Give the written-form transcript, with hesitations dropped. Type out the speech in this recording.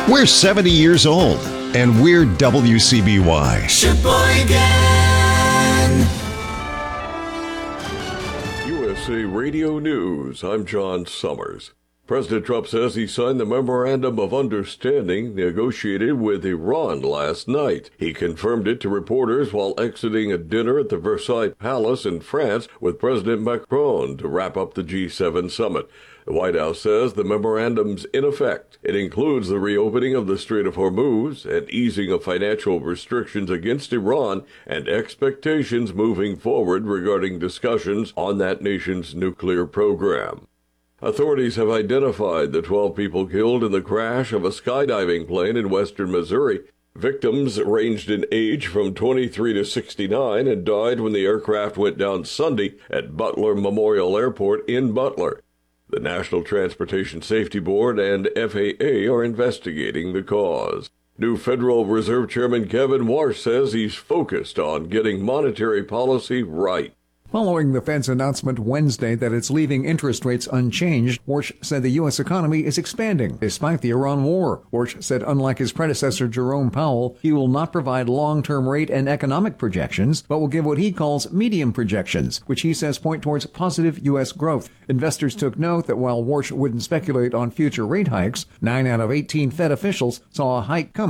We're 70 years old, and we're WCBY. Sheboygan! USA Radio News, I'm John Summers. President Trump says he signed the Memorandum of Understanding negotiated with Iran last night. He confirmed it to reporters while exiting a dinner at the Versailles Palace in France with President Macron to wrap up the G7 summit. The White House says the memorandum's in effect. It includes the reopening of the Strait of Hormuz and easing of financial restrictions against Iran and expectations moving forward regarding discussions on that nation's nuclear program. Authorities have identified the 12 people killed in the crash of a skydiving plane in western Missouri. Victims ranged in age from 23 to 69 and died when the aircraft went down Sunday at Butler Memorial Airport in Butler. The National Transportation Safety Board and FAA are investigating the cause. New Federal Reserve Chairman Kevin Warsh says he's focused on getting monetary policy right. Following the Fed's announcement Wednesday that it's leaving interest rates unchanged, Warsh said the U.S. economy is expanding despite the Iran war. Warsh said unlike his predecessor Jerome Powell, he will not provide long-term rate and economic projections, but will give what he calls medium projections, which he says point towards positive U.S. growth. Investors took note that while Warsh wouldn't speculate on future rate hikes, 9 out of 18 Fed officials saw a hike coming.